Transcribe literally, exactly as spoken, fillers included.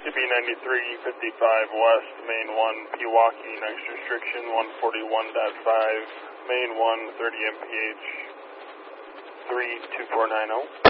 B ninety-three fifty-five West, Main one, Pewaukee, next restriction one forty-one point five, Main one, thirty M P H, three two four nine zero.